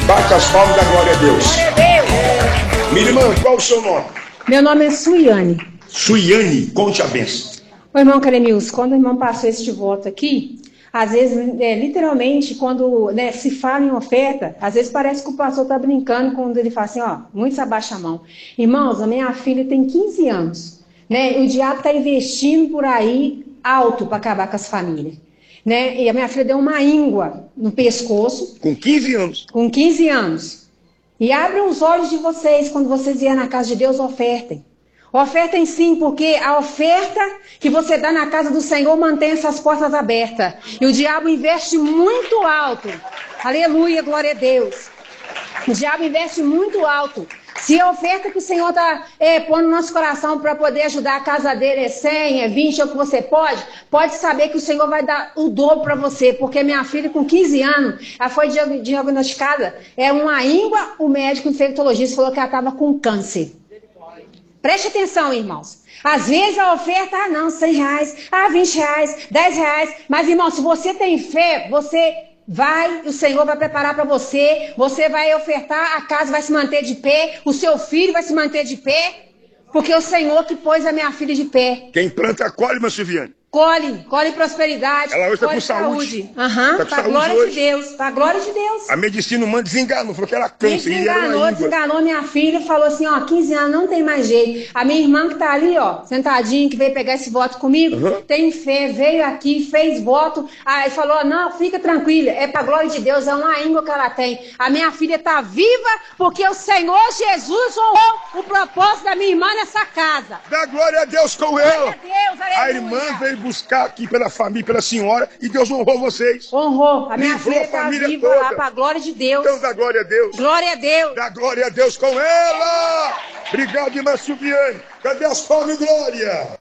Bate as palmas da glória a Deus. Glória a Deus. Minha irmã, qual o seu nome? Meu nome é Suiane. Suiane, conte a benção. Ô irmão Caremilson, quando o irmão passou este voto aqui, às vezes, literalmente, quando se fala em oferta, às vezes parece que o pastor está brincando quando ele fala assim, ó, muitos abaixam a mão. Irmãos, a minha filha tem 15 anos, né? O diabo está investindo por aí alto para acabar com as famílias. Né? E a minha filha deu uma íngua no pescoço. Com 15 anos. Com 15 anos. E abram os olhos de vocês quando vocês vierem na casa de Deus, ofertem. Ofertem sim, porque a oferta que você dá na casa do Senhor mantém essas portas abertas. E o diabo investe muito alto. Aleluia, glória a Deus. O diabo investe muito alto. Se a oferta que o Senhor está pondo no nosso coração para poder ajudar a casa dele é 100, é 20, é o que você pode saber que o Senhor vai dar o dobro para você. Porque minha filha, com 15 anos, ela foi diagnosticada, uma íngua, o médico infectologista falou que ela estava com câncer. Preste atenção, irmãos. Às vezes a oferta, não, 100 reais, 20 reais, 10 reais. Mas, irmão, se você tem fé, você vai, o Senhor vai preparar para você, você vai ofertar, a casa vai se manter de pé, o seu filho vai se manter de pé, porque o Senhor que pôs a minha filha de pé. Quem planta, colhe, meu Silviane. Colhe prosperidade. Ela hoje está com saúde. Para a glória de Deus. Para a glória de Deus. A medicina humana desenganou, falou que era câncer. Desenganou minha filha, falou assim, 15 anos não tem mais jeito. A minha irmã que está ali, sentadinha, que veio pegar esse voto comigo, tem fé, veio aqui, fez voto, aí falou, não, fica tranquila, é para a glória de Deus, é uma íngua que ela tem. A minha filha está viva porque o Senhor Jesus honrou o propósito da minha irmã nessa casa. Dá glória a Deus com ela. Glória a Deus, aleluia. A irmã veio buscar aqui pela família, pela senhora, e Deus honrou vocês. Honrou. A minha filha está viva toda. Lá para a glória de Deus. Então dá glória a Deus. Glória a Deus. Dá glória a Deus com ela. Obrigado, irmã Silviane. Cadê as palmas e glória?